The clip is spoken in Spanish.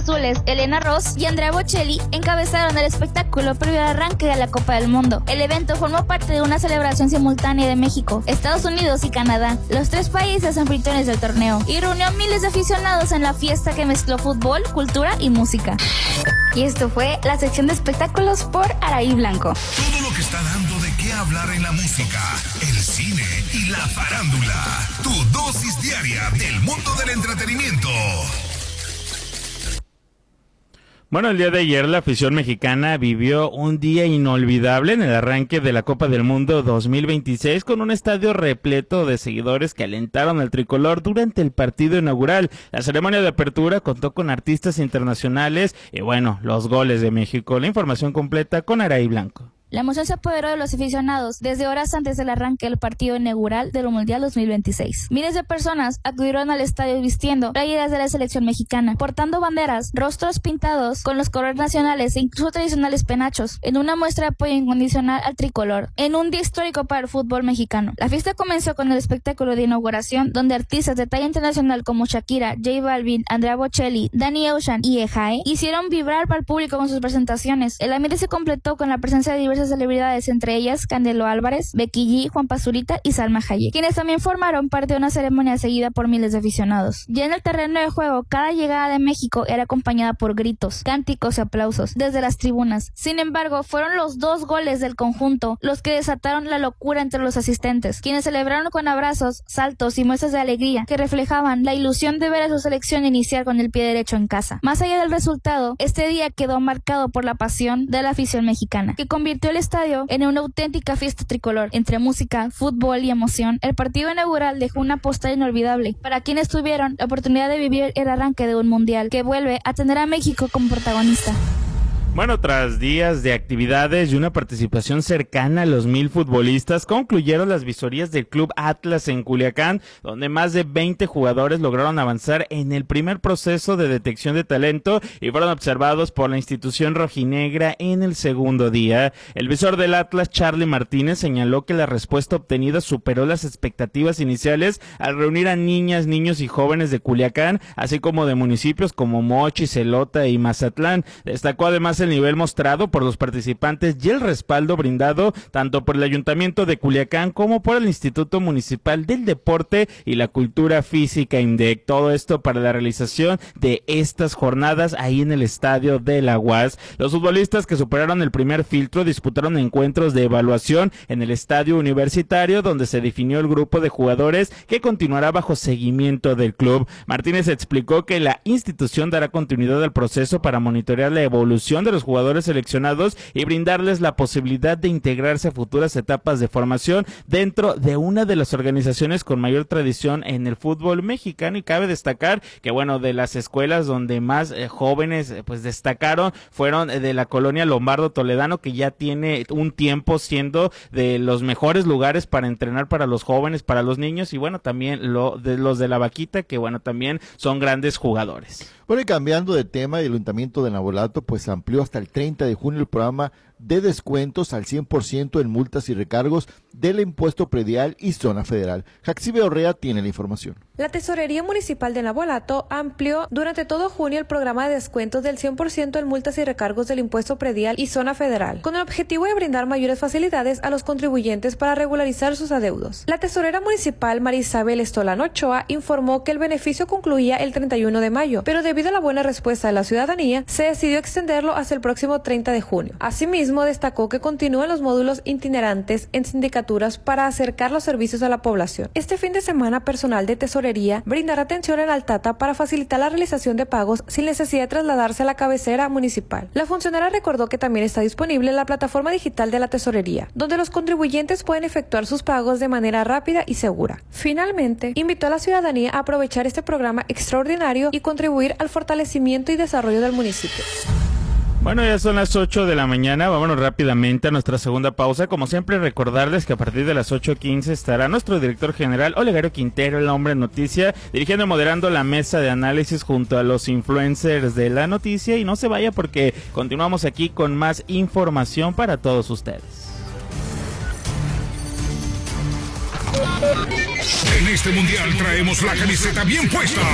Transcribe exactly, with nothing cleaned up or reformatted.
azules Elena Ross y Andrea Bocelli encabezaron el espectáculo previo al arranque de la Copa del Mundo. El evento formó parte de una celebración simultánea de México, Estados Unidos y Canadá, los tres países anfitriones del torneo, y reunió a miles de aficionados en la fiesta que mezcló fútbol, cultura y música. Y esto fue la sección de espectáculos por Araí Blanco. Todo lo que está dando de qué hablar en la música, el cine y la farándula. Tu dosis diaria del mundo del entretenimiento. Bueno, el día de ayer la afición mexicana vivió un día inolvidable en el arranque de la Copa del Mundo dos mil veintiséis con un estadio repleto de seguidores que alentaron al tricolor durante el partido inaugural. La ceremonia de apertura contó con artistas internacionales y bueno, los goles de México. La información completa con Araí Blanco. La emoción se apoderó de los aficionados desde horas antes del arranque del partido inaugural del Mundial dos mil veintiséis. Miles de personas acudieron al estadio vistiendo playeras de la selección mexicana, portando banderas, rostros pintados con los colores nacionales e incluso tradicionales penachos, en una muestra de apoyo incondicional al tricolor, en un día histórico para el fútbol mexicano. La fiesta comenzó con el espectáculo de inauguración, donde artistas de talla internacional como Shakira, J Balvin, Andrea Bocelli, Danny Ocean y Ejae hicieron vibrar para el público con sus presentaciones. El ambiente se completó con la presencia de diversas celebridades, entre ellas Canelo Álvarez, Becky G, Juan Pazurita y Salma Hayek, quienes también formaron parte de una ceremonia seguida por miles de aficionados. Ya en el terreno de juego, cada llegada de México era acompañada por gritos, cánticos y aplausos desde las tribunas. Sin embargo, fueron los dos goles del conjunto los que desataron la locura entre los asistentes, quienes celebraron con abrazos, saltos y muestras de alegría que reflejaban la ilusión de ver a su selección iniciar con el pie derecho en casa. Más allá del resultado, este día quedó marcado por la pasión de la afición mexicana, que convirtió el estadio en una auténtica fiesta tricolor. Entre música, fútbol y emoción, el partido inaugural dejó una postal inolvidable para quienes tuvieron la oportunidad de vivir el arranque de un mundial que vuelve a tener a México como protagonista. Bueno, tras días de actividades y una participación cercana a los mil futbolistas, concluyeron las visorías del Club Atlas en Culiacán, donde más de veinte jugadores lograron avanzar en el primer proceso de detección de talento y fueron observados por la institución rojinegra en el segundo día. El visor del Atlas, Charlie Martínez, señaló que la respuesta obtenida superó las expectativas iniciales al reunir a niñas, niños y jóvenes de Culiacán, así como de municipios como Mochi, Celota y Mazatlán. Destacó además el nivel mostrado por los participantes y el respaldo brindado tanto por el Ayuntamiento de Culiacán como por el Instituto Municipal del Deporte y la Cultura Física INDEC. Todo esto para la realización de estas jornadas ahí en el estadio de la U A S. Los futbolistas que superaron el primer filtro disputaron encuentros de evaluación en el estadio universitario, donde se definió el grupo de jugadores que continuará bajo seguimiento del club. Martínez explicó que la institución dará continuidad al proceso para monitorear la evolución de los jugadores seleccionados y brindarles la posibilidad de integrarse a futuras etapas de formación dentro de una de las organizaciones con mayor tradición en el fútbol mexicano. Y cabe destacar que bueno, de las escuelas donde más eh, jóvenes eh, pues destacaron fueron eh, de la colonia Lombardo Toledano, que ya tiene un tiempo siendo de los mejores lugares para entrenar para los jóvenes, para los niños, y bueno, también lo de los de la Vaquita, que bueno, también son grandes jugadores. Bueno, y cambiando de tema, el Ayuntamiento de Navolato pues amplió hasta el treinta de junio el programa de descuentos al cien por ciento en multas y recargos del impuesto predial y zona federal. Jaxibe Orrea tiene la información. La Tesorería Municipal de Navolato amplió durante todo junio el programa de descuentos del cien por ciento en multas y recargos del impuesto predial y zona federal, con el objetivo de brindar mayores facilidades a los contribuyentes para regularizar sus adeudos. La tesorera municipal Marisabel Estolano Ochoa informó que el beneficio concluía el treinta y uno de mayo, pero debido a la buena respuesta de la ciudadanía, se decidió extenderlo hasta el próximo treinta de junio. Asimismo, destacó que continúan los módulos itinerantes en sindicaturas para acercar los servicios a la población. Este fin de semana, personal de tesorería brindará atención en Altata para facilitar la realización de pagos sin necesidad de trasladarse a la cabecera municipal. La funcionaria recordó que también está disponible la plataforma digital de la tesorería, donde los contribuyentes pueden efectuar sus pagos de manera rápida y segura. Finalmente, invitó a la ciudadanía a aprovechar este programa extraordinario y contribuir al fortalecimiento y desarrollo del municipio. Bueno, ya son las ocho de la mañana, vámonos rápidamente a nuestra segunda pausa. Como siempre, recordarles que a partir de las ocho quince estará nuestro director general, Olegario Quintero, el hombre noticia, dirigiendo y moderando la mesa de análisis junto a los influencers de la noticia. Y no se vaya porque continuamos aquí con más información para todos ustedes. En este mundial traemos la camiseta bien puesta.